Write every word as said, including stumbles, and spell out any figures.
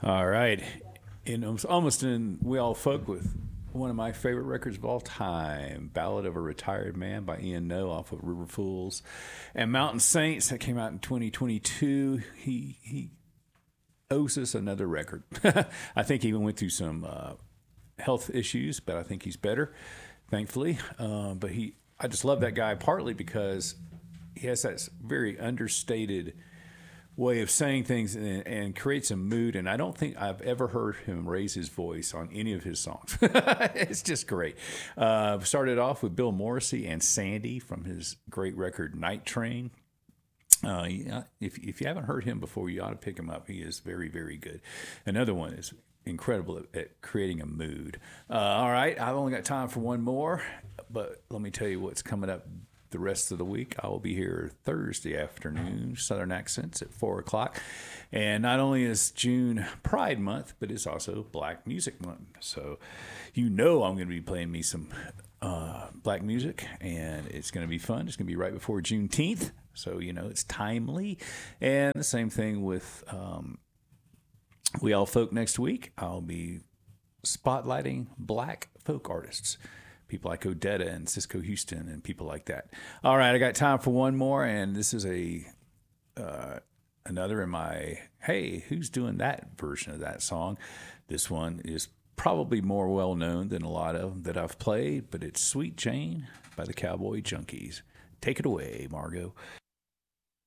All right. In almost in We All Folk with one of my favorite records of all time, Ballad of a Retired Man by Ian Noe off of River Fools and Mountain Saints that came out in twenty twenty-two. He he owes us another record. I think he even went through some uh, health issues, but I think he's better, thankfully. Uh, but he, I just love that guy partly because he has that very understated way of saying things and, and creates a mood. And I don't think I've ever heard him raise his voice on any of his songs. It's just great. Uh, started off with Bill Morrissey and Sandy from his great record Night Train. Uh, yeah, if, if you haven't heard him before, you ought to pick him up. He is very, very good. Another one is incredible at, at creating a mood. Uh, all right, I've only got time for one more, but let me tell you what's coming up the rest of the week. I will be here Thursday afternoon, Southern Accents at four o'clock. And not only is June Pride Month, but it's also Black Music Month. So you know I'm going to be playing me some uh, black music, and it's going to be fun. It's going to be right before Juneteenth. So, you know, it's timely. And the same thing with um, We All Folk next week. I'll be spotlighting black folk artists. People like Odetta and Cisco Houston and people like that. All right, I got time for one more, and this is a uh, another in my, hey, who's doing that version of that song? This one is probably more well-known than a lot of them that I've played, but it's Sweet Jane by the Cowboy Junkies. Take it away, Margot.